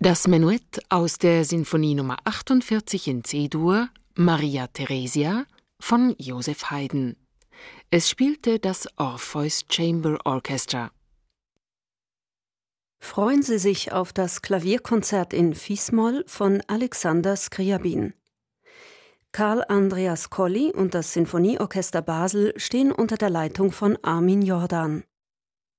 Das Menuett aus der Sinfonie Nummer 48 in C-Dur, Maria Theresia, von Joseph Haydn. Es spielte das Orpheus Chamber Orchestra. Freuen Sie sich auf das Klavierkonzert in Fis-Moll von Alexander Scriabin. Karl Andreas Colli und das Sinfonieorchester Basel stehen unter der Leitung von Armin Jordan.